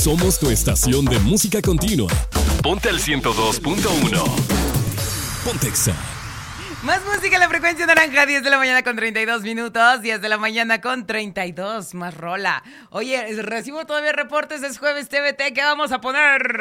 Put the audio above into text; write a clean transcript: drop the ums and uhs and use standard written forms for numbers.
Somos tu estación de música continua. Ponte al 102.1. Pontexa. Más música en la frecuencia naranja, 10 de la mañana con 32 minutos, 10 de la mañana con 32, más rola. Oye, recibo todavía reportes, es jueves TVT, ¿qué vamos a poner?